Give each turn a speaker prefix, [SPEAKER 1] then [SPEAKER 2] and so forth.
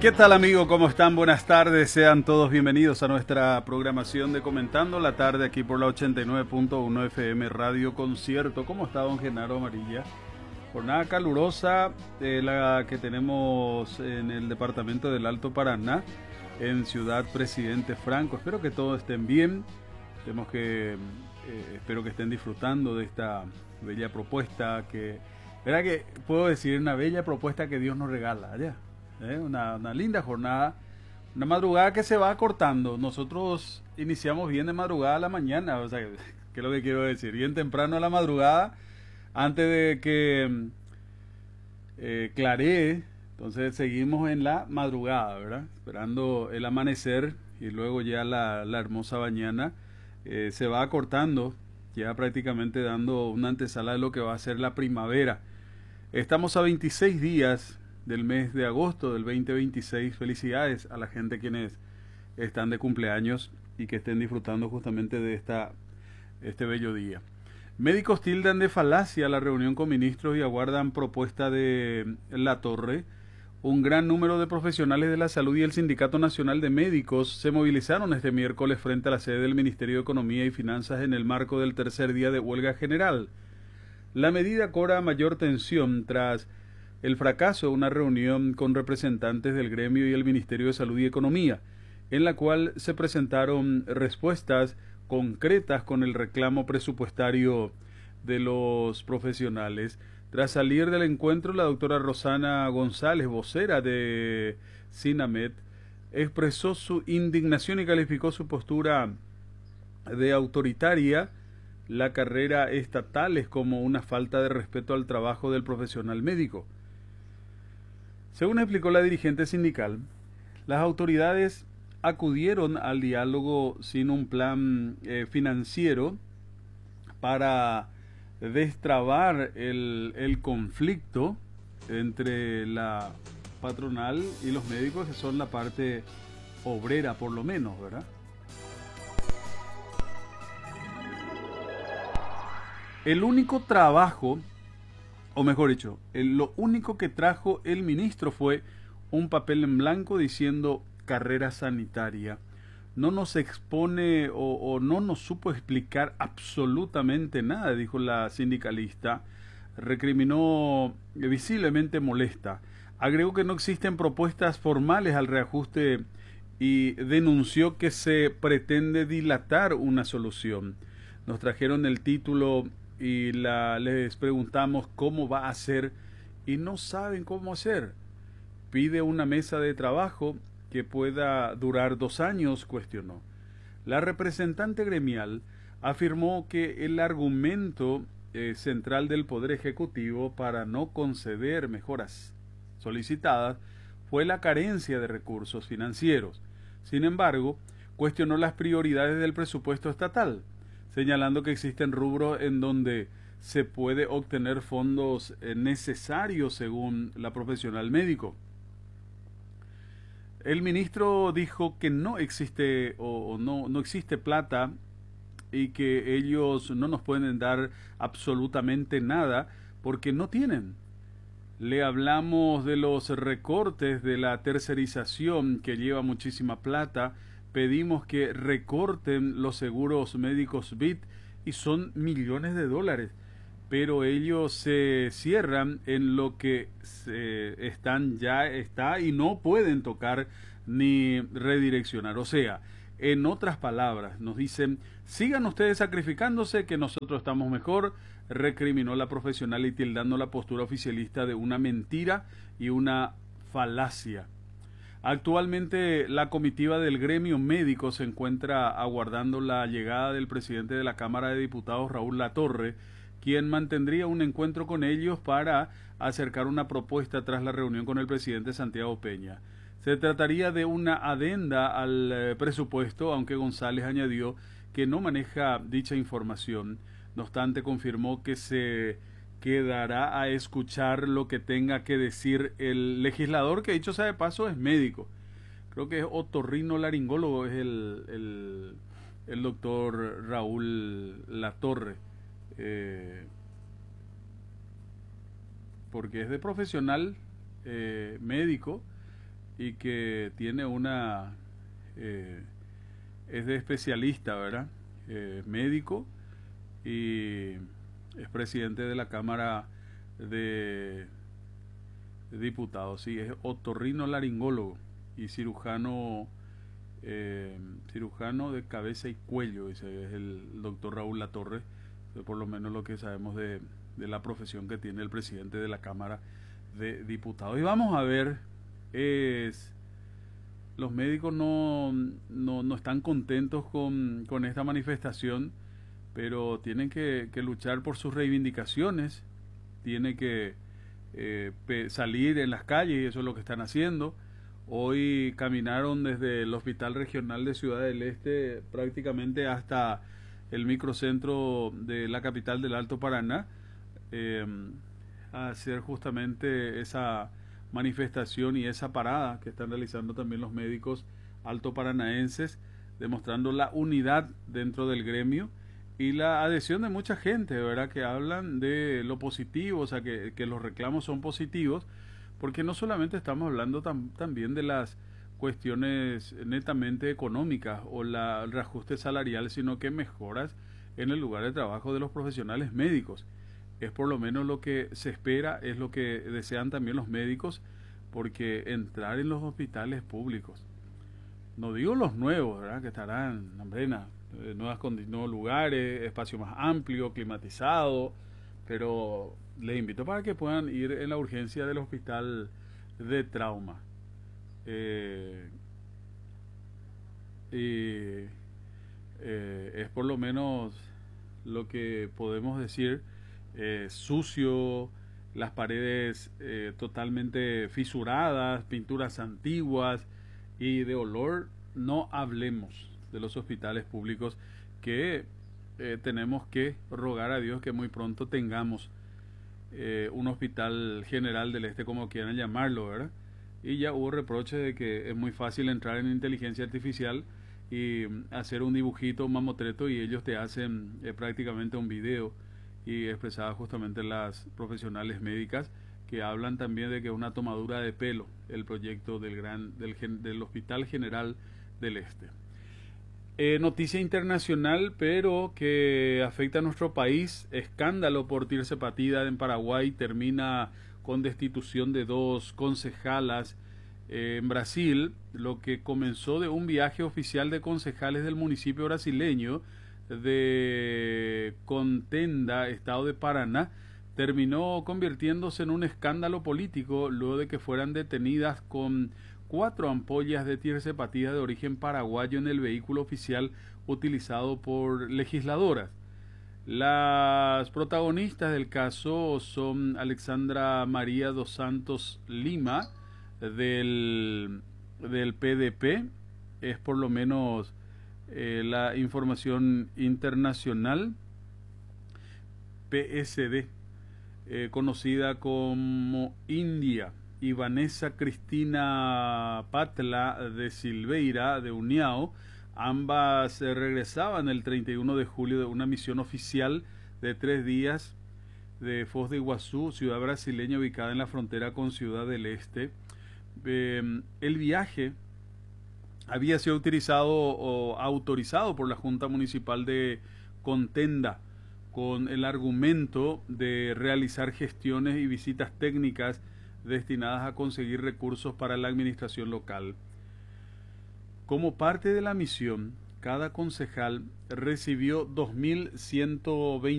[SPEAKER 1] ¿Qué tal, amigo? ¿Cómo están? Buenas tardes. Sean todos bienvenidos a nuestra programación de Comentando la Tarde aquí por la 89.1 FM Radio Concierto. ¿Cómo está, don Genaro Amarilla? Jornada calurosa, la que tenemos en el departamento del Alto Paraná, en Ciudad Presidente Franco. Espero que todos estén bien. Espero que estén disfrutando de esta bella propuesta que... ¿Verdad que puedo decir? Una bella propuesta que Dios nos regala allá. Una linda jornada, una madrugada que se va acortando. Nosotros iniciamos bien de madrugada a la mañana, o sea, ¿qué es lo que quiero decir? Bien temprano a la madrugada, antes de que claree. Entonces seguimos en la madrugada, ¿verdad? Esperando el amanecer y luego ya la hermosa mañana se va acortando, ya prácticamente dando una antesala de lo que va a ser la primavera. Estamos a 26 días del mes de agosto del 2026. Felicidades a la gente quienes están de cumpleaños y que estén disfrutando justamente de este bello día. Médicos tildan de falacia la reunión con ministros y aguardan propuesta de Latorre. Un gran número de profesionales de la salud y el Sindicato Nacional de Médicos se movilizaron este miércoles frente a la sede del Ministerio de Economía y Finanzas en el marco del tercer día de huelga general. La medida cobra mayor tensión tras el fracaso de una reunión con representantes del gremio y el Ministerio de Salud y Economía, en la cual se presentaron respuestas concretas con el reclamo presupuestario de los profesionales. Tras salir del encuentro, la doctora Rosana González, vocera de SINAMED, expresó su indignación y calificó su postura de autoritaria. La carrera estatal es como una falta de respeto al trabajo del profesional médico. Según explicó la dirigente sindical, las autoridades acudieron al diálogo sin un plan financiero para destrabar el conflicto entre la patronal y los médicos, que son la parte obrera por lo menos, ¿verdad? El único trabajo, o mejor dicho, lo único que trajo el ministro fue un papel en blanco diciendo carrera sanitaria. No nos expone o no nos supo explicar absolutamente nada, dijo la sindicalista. Recriminó visiblemente molesta. Agregó que no existen propuestas formales al reajuste y denunció que se pretende dilatar una solución. Nos trajeron el título y les preguntamos cómo va a ser y no saben cómo hacer. Pide una mesa de trabajo que pueda durar 2 años, cuestionó. La representante gremial afirmó que el argumento central del Poder Ejecutivo para no conceder mejoras solicitadas fue la carencia de recursos financieros. Sin embargo, cuestionó las prioridades del presupuesto estatal, señalando que existen rubros en donde se puede obtener fondos necesarios según la profesional médico. El ministro dijo que no existe no existe plata y que ellos no nos pueden dar absolutamente nada porque no tienen. Le hablamos de los recortes de la tercerización que lleva muchísima plata. Pedimos que recorten los seguros médicos BIT y son millones de dólares, pero ellos se cierran en lo que está y no pueden tocar ni redireccionar. O sea, en otras palabras, nos dicen, sigan ustedes sacrificándose que nosotros estamos mejor. Recriminó la profesional y tildando la postura oficialista de una mentira y una falacia. Actualmente la comitiva del gremio médico se encuentra aguardando la llegada del presidente de la Cámara de Diputados, Raúl Latorre, quien mantendría un encuentro con ellos para acercar una propuesta tras la reunión con el presidente Santiago Peña. Se trataría de una adenda al presupuesto, aunque González añadió que no maneja dicha información. No obstante, confirmó que se quedará a escuchar lo que tenga que decir el legislador, que dicho sea de paso es médico. Creo que es otorrinolaringólogo, es el doctor Raúl Latorre. Porque es de profesional médico, y que tiene es de especialista, ¿verdad? Médico y es presidente de la Cámara de Diputados, sí, es otorrinolaringólogo y cirujano de cabeza y cuello, ese es el doctor Raúl Latorre, por lo menos lo que sabemos de la profesión que tiene el presidente de la Cámara de Diputados. Y vamos a ver, los médicos no están contentos con esta manifestación, pero tienen que luchar por sus reivindicaciones, tienen que salir en las calles, y eso es lo que están haciendo. Hoy caminaron desde el Hospital Regional de Ciudad del Este prácticamente hasta el microcentro de la capital del Alto Paraná, a hacer justamente esa manifestación y esa parada que están realizando también los médicos altoparanaenses, demostrando la unidad dentro del gremio y la adhesión de mucha gente, ¿verdad? Que hablan de lo positivo, o sea, que los reclamos son positivos, porque no solamente estamos hablando también de las cuestiones netamente económicas o el reajuste salarial, sino que mejoras en el lugar de trabajo de los profesionales médicos. Es por lo menos lo que se espera, es lo que desean también los médicos, porque entrar en los hospitales públicos, no digo los nuevos, ¿verdad? Que estarán nuevos lugares, espacio más amplio, climatizado, pero les invito para que puedan ir en la urgencia del hospital de trauma. Es por lo menos lo que podemos decir, sucio, las paredes totalmente fisuradas, pinturas antiguas y de olor, no hablemos de los hospitales públicos que tenemos que rogar a Dios que muy pronto tengamos un hospital general del este, como quieran llamarlo, ¿verdad? Y ya hubo reproches de que es muy fácil entrar en inteligencia artificial y hacer un dibujito, un mamotreto, y ellos te hacen prácticamente un video, y expresaba justamente las profesionales médicas que hablan también de que es una tomadura de pelo el proyecto del Hospital General del Este. Noticia internacional, pero que afecta a nuestro país. Escándalo por Tirse Partida en Paraguay termina con destitución de 2 concejalas. En Brasil, lo que comenzó de un viaje oficial de concejales del municipio brasileño de Contenda, estado de Paraná, terminó convirtiéndose en un escándalo político luego de que fueran detenidas con 4 ampollas de tirzepatida de origen paraguayo en el vehículo oficial utilizado por legisladoras. Las protagonistas del caso son Alexandra María dos Santos Lima del PDP, es por lo menos la información internacional. PSD, conocida como India, y Vanessa Cristina Patla de Silveira de União, ambas regresaban el 31 de julio de una misión oficial de 3 días de Foz de Iguazú, ciudad brasileña ubicada en la frontera con Ciudad del Este. El viaje había sido utilizado o autorizado por la Junta Municipal de Contenda con el argumento de realizar gestiones y visitas técnicas destinadas a conseguir recursos para la administración local. Como parte de la misión, cada concejal recibió 2.120